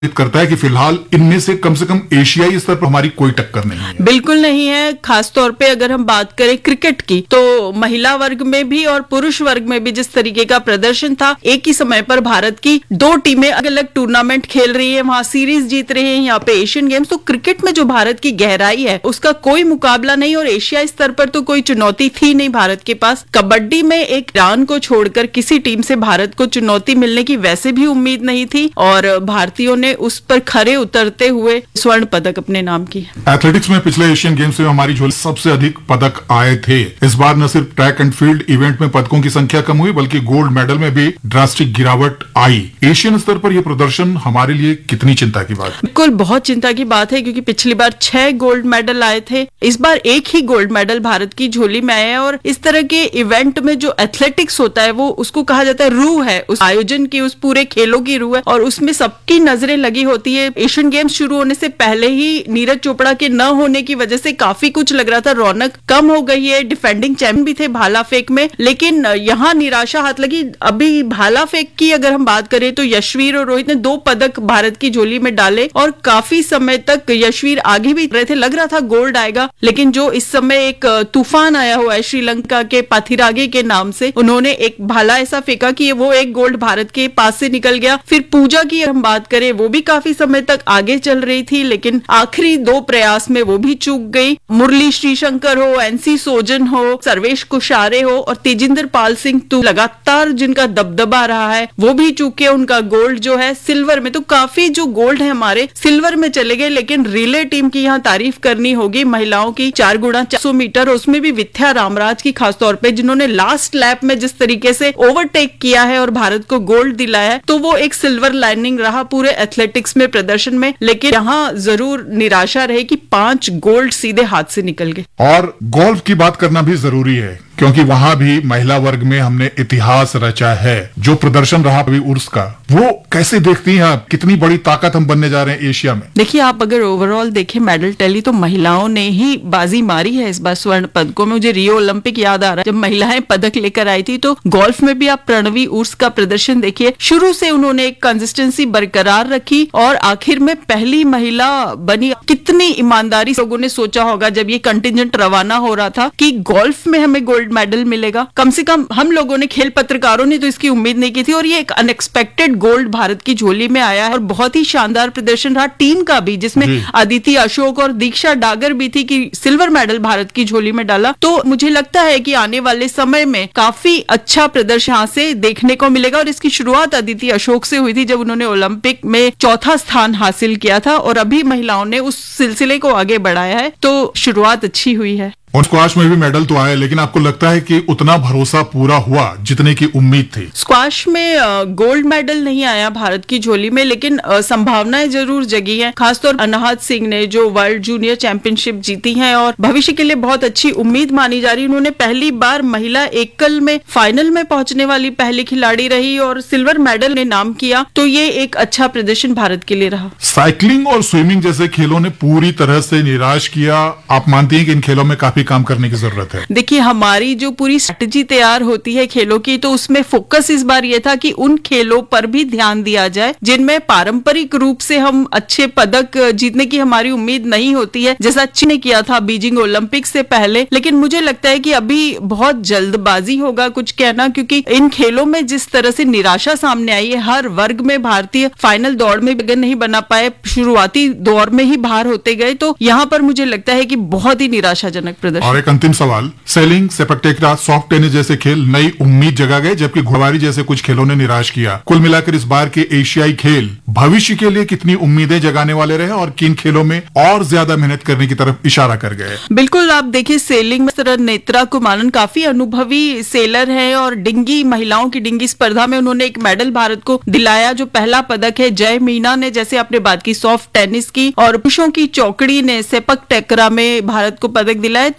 करता है कि फिलहाल इनमें से कम एशियाई स्तर पर हमारी कोई टक्कर नहीं है। बिल्कुल नहीं है। खास तौर पे अगर हम बात करें क्रिकेट की, तो महिला वर्ग में भी और पुरुष वर्ग में भी जिस तरीके का प्रदर्शन था, एक ही समय पर भारत की दो टीमें अलग अलग टूर्नामेंट खेल रही है, वहां सीरीज जीत रही है, यहाँ पे एशियन गेम्स। तो क्रिकेट में जो भारत की गहराई है उसका कोई मुकाबला नहीं, और एशियाई स्तर पर तो कोई चुनौती थी नहीं भारत के पास। कबड्डी में एक ईरान को छोड़कर किसी टीम से भारत को चुनौती मिलने की वैसे भी उम्मीद नहीं थी, और भारतीयों ने उस पर खरे उतरते हुए स्वर्ण पदक अपने नाम की। एथलेटिक्स में पिछले एशियन गेम्स में हमारी झोली सबसे अधिक पदक आए थे। इस बार न सिर्फ ट्रैक एंड फील्ड इवेंट में पदकों की संख्या कम हुई, बल्कि गोल्ड मेडल में भी ड्रास्टिक गिरावट आई। एशियन स्तर पर यह प्रदर्शन हमारे लिए कितनी चिंता की बात है? बिल्कुल बहुत चिंता की बात है, क्योंकि पिछली बार 6 गोल्ड मेडल आए थे, इस बार एक ही गोल्ड मेडल भारत की झोली में आया है। और इस तरह के इवेंट में जो एथलेटिक्स होता है, वो उसको कहा जाता है रूह है, उस आयोजन की, उस पूरे खेलों की रूह है, और उसमें सबकी नजरें लगी होती है। एशियन गेम्स शुरू होने से पहले ही नीरज चोपड़ा के न होने की वजह से काफी कुछ लग रहा था, रौनक कम हो गई है। डिफेंडिंग चैंपियन भी थे भाला फेंक में, लेकिन यहाँ निराशा हाथ लगी। अभी भाला फेंक की अगर हम बात करें तो यशवीर और रोहित ने 2 पदक भारत की झोली में डाले, और काफी समय तक यशवीर आगे भी रहे थे, लग रहा था गोल्ड आएगा। लेकिन जो इस समय एक तूफान आया हुआ है श्रीलंका के पाथिरागे के नाम से, उन्होंने एक भाला ऐसा फेंका कि वो एक गोल्ड भारत के पास से निकल गया। फिर पूजा की हम बात करें, वो भी काफी समय तक आगे चल रही थी, लेकिन आखिरी 2 प्रयास में वो भी चूक गई। मुरली श्रीशंकर हो, एनसी सोजन हो, सर्वेश कुशारे हो, और तेजिंदर पाल सिंह तो लगातार जिनका दबदबा रहा है, वो भी चूके। उनका गोल्ड जो है सिल्वर में, तो काफी जो गोल्ड है हमारे सिल्वर में चले गए। लेकिन रिले टीम की यहाँ तारीफ करनी होगी, महिलाओं की 4 गुणा 400 मीटर, उसमें भी विद्या रामराज की खासतौर पे, जिन्होंने लास्ट लैप में जिस तरीके से ओवरटेक किया है और भारत को गोल्ड दिलाया है, तो वो एक सिल्वर लाइनिंग रहा पूरे एथलेटिक्स में प्रदर्शन में। लेकिन यहाँ जरूर निराशा रहे कि 5 गोल्ड सीधे हाथ से निकल गए। और गोल्फ की बात करना भी जरूरी है, क्योंकि वहां भी महिला वर्ग में हमने इतिहास रचा है। जो प्रदर्शन रहा अभी उर्स का, वो कैसे देखती हैं आप? कितनी बड़ी ताकत हम बनने जा रहे हैं एशिया में। देखिए, आप अगर ओवरऑल देखें मेडल टैली, तो महिलाओं ने ही बाजी मारी है इस बार स्वर्ण पदकों में। मुझे रियो ओलंपिक याद आ रहा है, जब महिलाएं पदक लेकर आई थी। तो गोल्फ में भी आप प्रणवी उर्स का प्रदर्शन देखिए, शुरू से उन्होंने एक कंसिस्टेंसी बरकरार रखी और आखिर में पहली महिला बनी। कितनी ईमानदारी से लोगों ने सोचा होगा जब ये कंटिजेंट रवाना हो रहा था कि गोल्फ में हमें गोल्ड मेडल मिलेगा। कम से कम हम लोगों ने, खेल पत्रकारों ने तो इसकी उम्मीद नहीं की थी, और ये एक अनएक्सपेक्टेड गोल्ड भारत की झोली में आया है। और बहुत ही शानदार प्रदर्शन रहा टीम का भी, जिसमें अदिति अशोक और दीक्षा डागर भी थी, कि सिल्वर मेडल भारत की झोली में डाला। तो मुझे लगता है कि आने वाले समय में काफी अच्छा प्रदर्शन यहाँ से देखने को मिलेगा। और इसकी शुरुआत अदिति अशोक से हुई थी, जब उन्होंने ओलंपिक में 4था स्थान हासिल किया था, और अभी महिलाओं ने उस सिलसिले को आगे बढ़ाया है। तो शुरुआत अच्छी हुई है। और स्क्वाश में भी मेडल तो आए, लेकिन आपको लगता है कि उतना भरोसा पूरा हुआ जितने की उम्मीद थी? स्क्वाश में गोल्ड मेडल नहीं आया भारत की झोली में, लेकिन संभावनाएं जरूर जगी हैं। खासतौर अनाहत सिंह ने जो वर्ल्ड जूनियर चैंपियनशिप जीती है और भविष्य के लिए बहुत अच्छी उम्मीद मानी जा रही है। उन्होंने पहली बार महिला एकल में फाइनल में पहुंचने वाली पहली खिलाड़ी रही और सिल्वर मेडल ने नाम किया। तो ये एक अच्छा प्रदर्शन भारत के लिए रहा। साइकिलिंग और स्विमिंग जैसे खेलों ने पूरी तरह से निराश किया। आप मानती हैं कि इन खेलों में काफी काम करने की जरूरत है? देखिए, हमारी जो पूरी स्ट्रेटेजी तैयार होती है खेलों की, तो उसमें फोकस इस बार ये था कि उन खेलों पर भी ध्यान दिया जाए जिनमें पारंपरिक रूप से हम अच्छे पदक जीतने की हमारी उम्मीद नहीं होती है, जैसा चीन ने किया था बीजिंग ओलंपिक से पहले। लेकिन मुझे लगता है कि अभी बहुत जल्दबाजी होगा कुछ कहना, क्योंकि इन खेलों में जिस तरह से निराशा सामने आई है, हर वर्ग में भारतीय फाइनल दौड़ में अगर नहीं बना पाए, शुरुआती दौर में ही बाहर होते गए। तो यहाँ पर मुझे लगता है कि बहुत ही निराशाजनक। और एक अंतिम सवाल, सेलिंग, सेपक टकरा, सॉफ्ट टेनिस जैसे खेल नई उम्मीद जगा गए, जबकि घुड़सवारी जैसे कुछ खेलों ने निराश किया। कुल मिलाकर इस बार के एशियाई खेल भविष्य के लिए कितनी उम्मीदें जगाने वाले रहे, और किन खेलों में और ज्यादा मेहनत करने की तरफ इशारा कर गए? बिल्कुल, आप देखिए सेलिंग में नेत्रा कुमारन काफी अनुभवी सेलर है, और डिंगी, महिलाओं की डिंगी स्पर्धा में उन्होंने एक मेडल भारत को दिलाया, जो पहला पदक है। जय मीना ने, जैसे आपने बात की, सॉफ्ट टेनिस की, और पुरुषों की चौकड़ी ने सेपक टकरा में भारत को पदक दिलाया।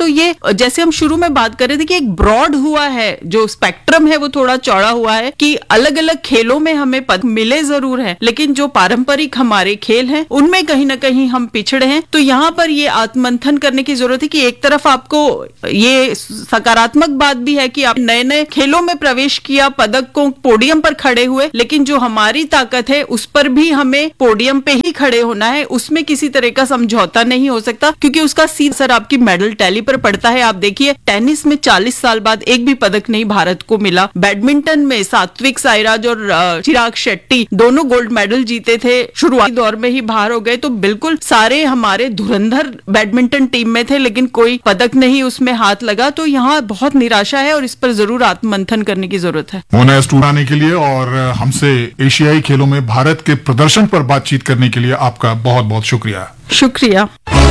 तो ये जैसे हम शुरू में बात कर रहे थे कि एक ब्रॉड हुआ है, जो स्पेक्ट्रम है वो थोड़ा चौड़ा हुआ है कि अलग अलग खेलों में हमें पदक मिले जरूर है, लेकिन जो पारंपरिक हमारे खेल हैं उनमें कहीं ना कहीं हम पिछड़े हैं। तो यहाँ पर ये आत्ममंथन करने की जरूरत है कि एक तरफ आपको ये सकारात्मक बात भी है कि आप नए नए खेलों में प्रवेश किया, पदक को पोडियम पर खड़े हुए, लेकिन जो हमारी ताकत है उस पर भी हमें पोडियम पे ही खड़े होना है, उसमें किसी तरह का समझौता नहीं हो सकता, क्योंकि उसका सीधा असर आपकी मेडल टैली पर पड़ता है। आप देखिए टेनिस में 40 साल बाद एक भी पदक नहीं भारत को मिला। बैडमिंटन में सात्विक साईराज और चिराग शेट्टी दोनों गोल्ड मेडल जीते थे, शुरुआती दौर में ही बाहर हो गए। तो बिल्कुल सारे हमारे धुरंधर बैडमिंटन टीम में थे, लेकिन कोई पदक नहीं उसमें हाथ लगा। तो यहाँ बहुत निराशा है और इस पर जरूर आत्ममंथन करने की जरूरत है। मोना स्टूडियो आने के लिए और हमसे एशियाई खेलों में भारत के प्रदर्शन पर बातचीत करने के लिए आपका बहुत बहुत शुक्रिया। शुक्रिया।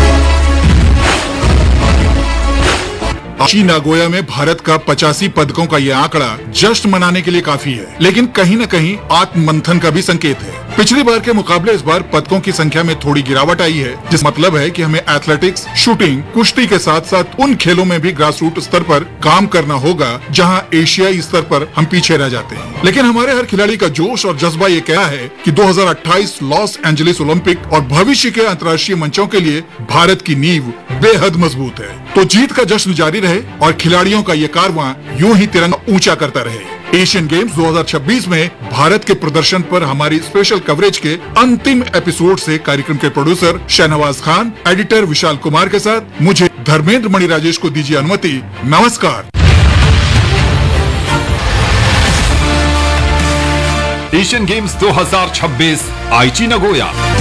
आईची नागोया में भारत का 85 पदकों का यह आंकड़ा जश्न मनाने के लिए काफी है, लेकिन कहीं न कहीं आत्ममंथन का भी संकेत है। पिछली बार के मुकाबले इस बार पदकों की संख्या में थोड़ी गिरावट आई है, जिस मतलब है कि हमें एथलेटिक्स, शूटिंग, कुश्ती के साथ साथ उन खेलों में भी ग्रास रूट स्तर पर काम करना होगा जहां एशियाई स्तर पर हम पीछे रह जाते हैं। लेकिन हमारे हर खिलाड़ी का जोश और जज्बा ये कहता है कि 2028 लॉस एंजलिस ओलंपिक और भविष्य के अंतर्राष्ट्रीय मंचों के लिए भारत की नींव बेहद मजबूत है। तो जीत का जश्न जारी रहे और खिलाड़ियों का ये कारवां यूं ही तिरंगा ऊंचा करता रहे। एशियन गेम्स 2026 में भारत के प्रदर्शन पर हमारी स्पेशल कवरेज के अंतिम एपिसोड से कार्यक्रम के प्रोड्यूसर शहनवाज खान, एडिटर विशाल कुमार के साथ मुझे धर्मेंद्र मणि राजेश को दीजिए अनुमति। नमस्कार। एशियन गेम्स 2026 आईची नागोया।